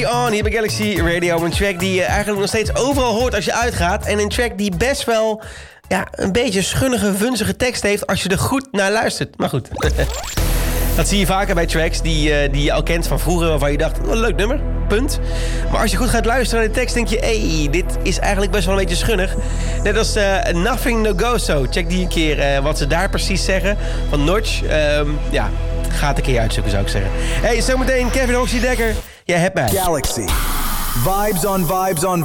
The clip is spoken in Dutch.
On, hier bij Galaxy Radio. Een track die je eigenlijk nog steeds overal hoort als je uitgaat. En een track die best wel een beetje schunnige, vunzige tekst heeft als je er goed naar luistert. Maar goed. Dat zie je vaker bij tracks die je al kent van vroeger, waarvan je dacht, wat een leuk nummer, punt. Maar als je goed gaat luisteren naar de tekst, denk je, dit is eigenlijk best wel een beetje schunnig. Net als Nothing No Go So. Check die een keer wat ze daar precies zeggen. Van Notch. Ga het een keer uitzoeken, zou ik zeggen. Hey, zometeen Kevin Hoxie-Dekker. Jij hebt mij. Galaxy. Vibes on vibes on